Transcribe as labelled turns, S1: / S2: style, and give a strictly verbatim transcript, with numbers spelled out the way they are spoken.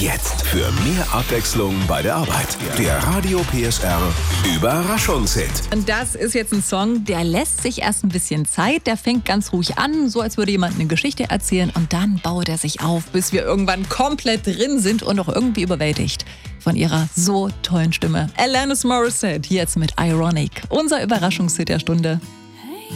S1: jetzt für mehr Abwechslung bei der Arbeit. Der Radio P S R Überraschungshit.
S2: Und das ist jetzt ein Song, der lässt sich erst ein bisschen Zeit. Der fängt ganz ruhig an, so als würde jemand eine Geschichte erzählen. Und dann baut er sich auf, bis wir irgendwann komplett drin sind und auch irgendwie überwältigt von ihrer so tollen Stimme. Alanis Morissette jetzt mit Ironic. Unser Überraschungshit der Stunde.